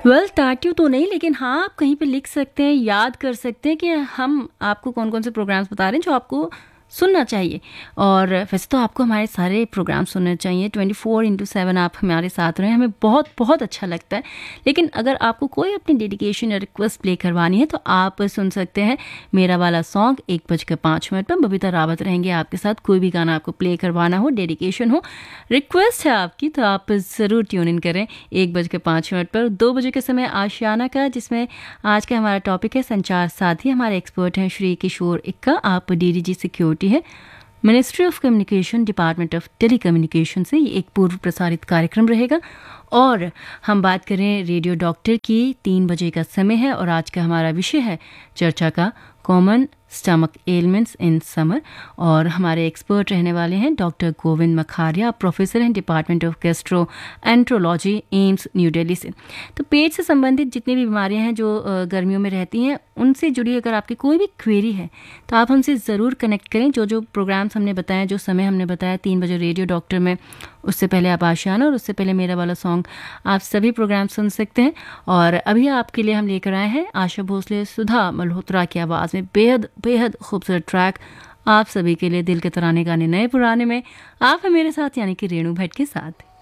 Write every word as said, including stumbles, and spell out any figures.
Well टाटू तो नहीं, लेकिन हाँ आप कहीं पे लिख सकते हैं, याद कर सकते हैं कि हम आपको कौन कौन से प्रोग्राम्स बता रहे हैं जो आपको सुनना चाहिए। और वैसे तो आपको हमारे सारे प्रोग्राम सुनने चाहिए, ट्वेंटी फोर इंटू सेवन आप हमारे साथ रहें, हमें बहुत बहुत अच्छा लगता है। लेकिन अगर आपको कोई अपनी डेडिकेशन या रिक्वेस्ट प्ले करवानी है तो आप सुन सकते हैं मेरा वाला सॉन्ग एक बजकर पाँच मिनट पर। बबीता रावत रहेंगे आपके साथ। कोई भी गाना आपको प्ले करवाना हो, डेडिकेशन हो, रिक्वेस्ट है आपकी, तो आप ज़रूर ट्यून इन करें एक बजकर पाँच मिनट पर। दो बजे के समय आशियाना का, जिसमें आज का हमारा टॉपिक है संचार साथी। हमारे एक्सपर्ट हैं श्री किशोर इक्का। आप डीडीजी सिक्योरिटी है, ministry of communication, department of tele communication से। ये एक पूर्व प्रसारित कार्यक्रम रहेगा। और हम बात करें रेडियो डॉक्टर की, तीन बजे का समय है और आज का हमारा विषय है चर्चा का common stomach elements in summer. और हमारे एक्सपर्ट रहने वाले हैं डॉक्टर गोविंद मखारिया, प्रोफेसर हैं department of gastro enterology, AIIMS new Delhi से। तो पेट से संबंधित जितनी भी बीमारियां हैं जो गर्मियों में रहती हैं, उनसे जुड़ी अगर आपकी कोई भी क्वेरी है तो आप हमसे ज़रूर कनेक्ट करें। जो जो प्रोग्राम्स हमने बताया, जो समय हमने बताया, तीन बजे रेडियो डॉक्टर में, उससे पहले आप आशियाना और उससे पहले मेरा वाला सॉन्ग, आप सभी प्रोग्राम सुन सकते हैं। और अभी आपके लिए हम लेकर आए हैं आशा भोसले, सुधा मल्होत्रा की आवाज़ में बेहद बेहद खूबसूरत ट्रैक आप सभी के लिए, दिल के तराने गाने नए पुराने में। आप हैं मेरे साथ, यानी कि रेणु भट्ट के साथ।